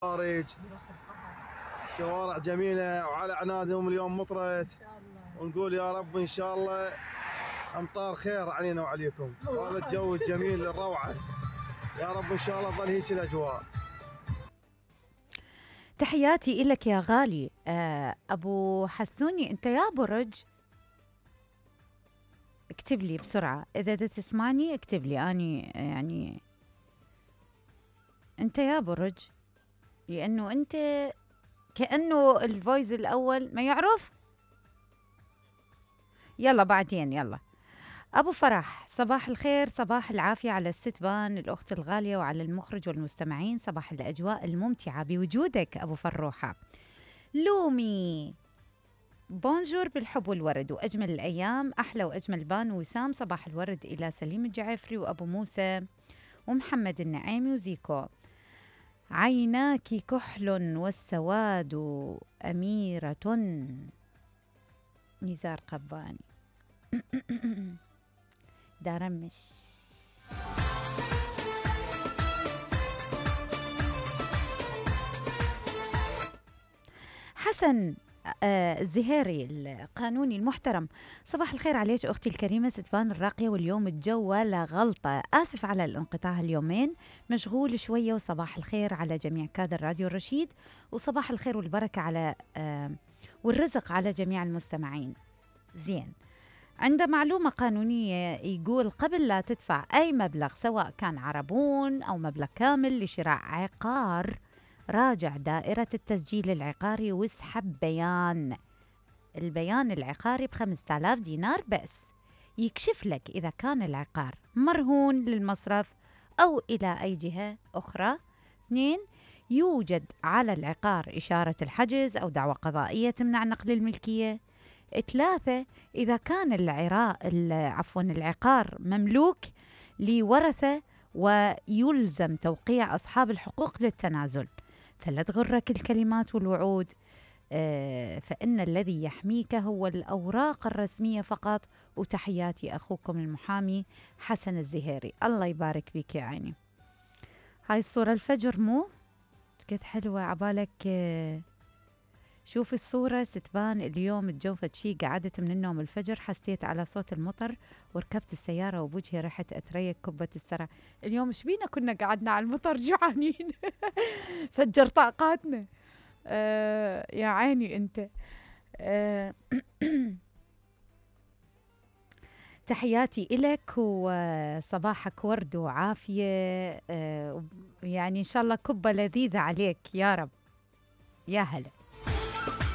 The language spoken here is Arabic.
خارج شوارع جميلة وعلى عنادهم اليوم مطرت، ونقول يا رب إن شاء الله أمطار خير علينا وعليكم، وهذا الجو الجميل الروعة، يا رب إن شاء الله تظل هيك الأجواء. تحياتي إلك يا غالي. أبو حسوني، أنت يا برج؟ اكتب لي بسرعة إذا تسمعني، اكتب لي أني يعني أنت يا برج، لأنه أنت كأنه الفويس الأول ما يعرف. يلا بعدين يلا. أبو فرح، صباح الخير، صباح العافية على الستبان الأخت الغالية وعلى المخرج والمستمعين، صباح الأجواء الممتعة بوجودك أبو فروحة. لومي، بونجور بالحب والورد وأجمل الأيام، أحلى وأجمل بان وسام، صباح الورد إلى سليم الجعفري وأبو موسى ومحمد النعيمي وزيكو. عيناك كحل والسواد أميرة، نزار قباني. دارمش. حسن الزهيري القانوني المحترم، صباح الخير عليك أختي الكريمة ستبان الراقية، واليوم الجو ولا غلطة، آسف على الانقطاع اليومين، مشغول شوية، وصباح الخير على جميع كادر راديو الرشيد، وصباح الخير والبركة على والرزق على جميع المستمعين. زين، عنده معلومة قانونية، يقول قبل لا تدفع أي مبلغ سواء كان عربون أو مبلغ كامل لشراء عقار، راجع دائرة التسجيل العقاري واسحب البيان العقاري ب5,000 دينار بس، يكشف لك إذا كان العقار مرهون للمصرف أو إلى أي جهة أخرى. 2. يوجد على العقار إشارة الحجز أو دعوى قضائية تمنع نقل الملكية. 3. إذا كان العقار مملوك لورثة ويلزم توقيع أصحاب الحقوق للتنازل، فلا تغرك الكلمات والوعود، فإن الذي يحميك هو الأوراق الرسمية فقط. وتحياتي أخوكم المحامي حسن الزهيري. الله يبارك بك يا عيني. هاي الصورة الفجر مو كانت حلوة عبالك. شوف الصورة ستبان اليوم الجو شي، قعدت من النوم الفجر حسيت على صوت المطر وركبت السيارة وبوجهي رحت أتريق كبة السرع. اليوم شبينا كنا قعدنا على المطر جوعانين. فجر طاقاتنا. يا عيني أنت. آه تحياتي إلك وصباحك ورد وعافية. يعني إن شاء الله كبة لذيذة عليك يا رب. يا هلا.